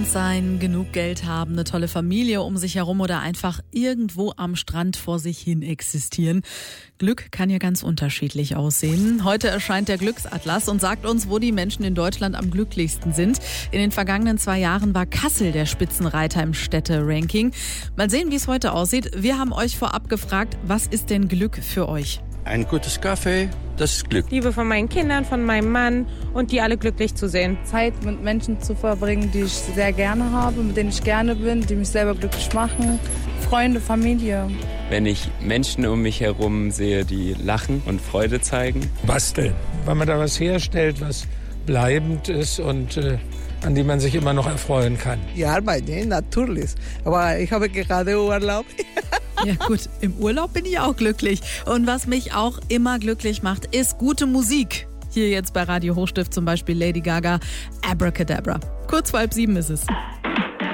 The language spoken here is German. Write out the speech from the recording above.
Sein, genug Geld haben, eine tolle Familie um sich herum oder einfach irgendwo am Strand vor sich hin existieren. Glück kann ja ganz unterschiedlich aussehen. Heute erscheint der Glücksatlas und sagt uns, wo die Menschen in Deutschland am glücklichsten sind. In den vergangenen 2 Jahren war Kassel der Spitzenreiter im Städte-Ranking. Mal sehen, wie es heute aussieht. Wir haben euch vorab gefragt, was ist denn Glück für euch? Ein gutes Kaffee, das ist Glück. Liebe von meinen Kindern, von meinem Mann und die alle glücklich zu sehen. Zeit mit Menschen zu verbringen, die ich sehr gerne habe, mit denen ich gerne bin, die mich selber glücklich machen. Freunde, Familie. Wenn ich Menschen um mich herum sehe, die lachen und Freude zeigen. Basteln, weil man da was herstellt, was bleibend ist und an dem man sich immer noch erfreuen kann. Ja, arbeiten, natürlich. Aber ich habe gerade Urlaub. Ja gut, im Urlaub bin ich auch glücklich. Und was mich auch immer glücklich macht, ist gute Musik. Hier jetzt bei Radio Hochstift zum Beispiel Lady Gaga, Abracadabra. Kurz vor 6:30 ist es.